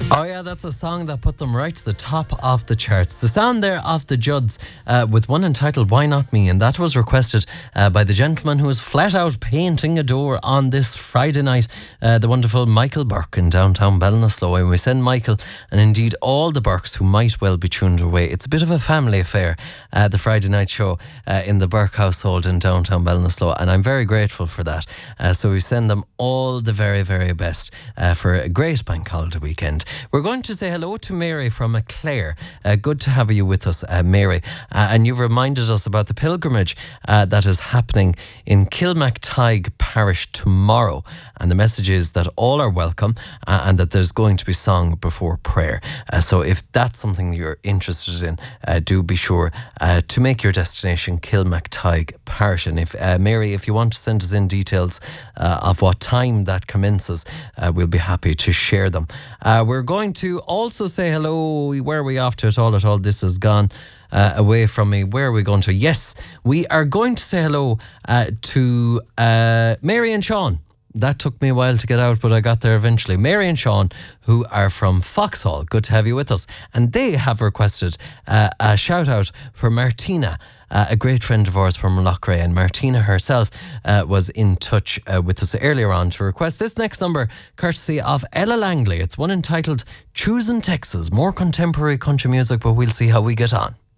Oh yeah, that's a song that put them right to the top of the charts. The sound there of the Judds with one entitled Why Not Me, and that was requested by the gentleman who was flat out painting a door on this Friday night, the wonderful Michael Burke in downtown Ballinasloe. And we send Michael and indeed all the Burkes who might well be tuned away. It's a bit of a family affair, the Friday night show in the Burke household in downtown Ballinasloe, and I'm very grateful for that. So we send them all the very, very best for a great bank holiday weekend. We're going to say hello to Mary from Clare. Good to have you with us, Mary. And you've reminded us about the pilgrimage that is happening in Kilmactyghe Parish tomorrow. And the message is that all are welcome and that there's going to be song before prayer. So if that's something you're interested in, do be sure to make your destination Kilmactyghe Parish. And if Mary, if you want to send us in details of what time that commences, we'll be happy to share them. We're going to also say hello. Where are we off to at all? This has gone away from me. Where are we going to? Yes, we are going to say hello to Mary and Sean. That took me a while to get out, but I got there eventually. Mary and Sean, who are from Foxhall. Good to have you with us. And they have requested a shout out for Martina, a great friend of ours from Loughrea. And Martina herself was in touch with us earlier on to request this next number, courtesy of Ella Langley. It's one entitled Choosing Texas. More contemporary country music, but we'll see how we get on.